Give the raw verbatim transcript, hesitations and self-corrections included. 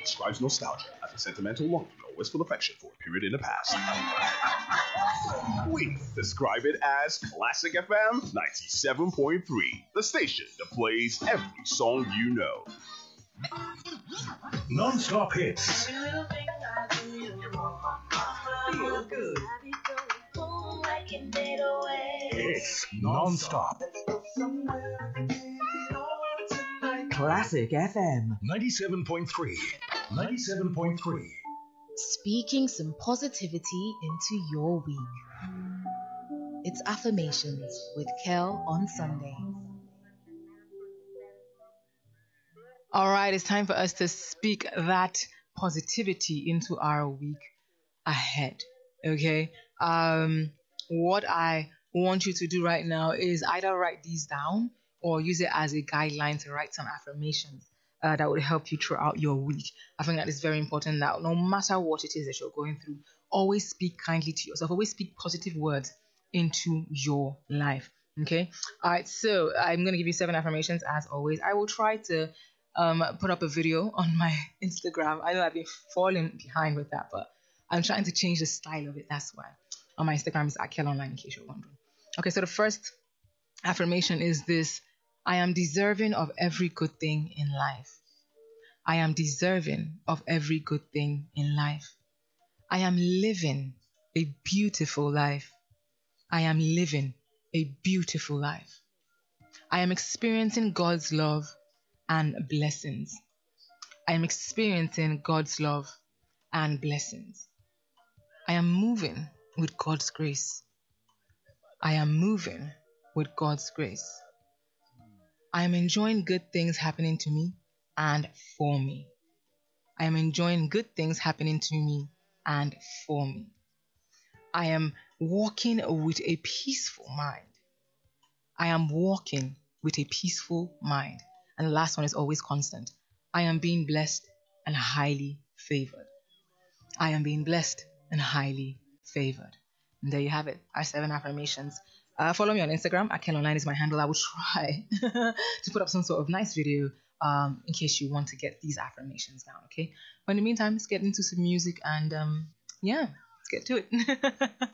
describes nostalgia as a sentimental longing or wistful affection for a period in the past. We describe it as Classic F M ninety-seven point three, the station that plays every song you know. Non-stop hits. Feel good. It's non-stop. Classic F M ninety-seven point three. ninety-seven point three. Speaking some positivity into your week. It's Affirmations with Kel on Sundays. All right, it's time for us to speak that positivity into our week ahead. Okay? Um, what I want you to do right now is either write these down or use it as a guideline to write some affirmations uh, that would help you throughout your week. I think that is very important that no matter what it is that you're going through, always speak kindly to yourself. Always speak positive words into your life. Okay? All right, so I'm going to give you seven affirmations as always. I will try to um, put up a video on my Instagram. I know I've been falling behind with that, but I'm trying to change the style of it. That's why. On my Instagram is Akel Online, in case you're wondering. Okay, so the first affirmation is this: I am deserving of every good thing in life. I am deserving of every good thing in life. I am living a beautiful life. I am living a beautiful life. I am experiencing God's love and blessings. I am experiencing God's love and blessings. I am moving with God's grace. I am moving with God's grace. I am enjoying good things happening to me and for me. I am enjoying good things happening to me and for me. I am walking with a peaceful mind. I am walking with a peaceful mind. And the last one is always constant. I am being blessed and highly favored. I am being blessed and highly favored. And there you have it, our seven affirmations. Uh, follow me on Instagram. Akel Online is my handle. I will try to put up some sort of nice video um, in case you want to get these affirmations down, okay? But in the meantime, let's get into some music and um, yeah, let's get to it.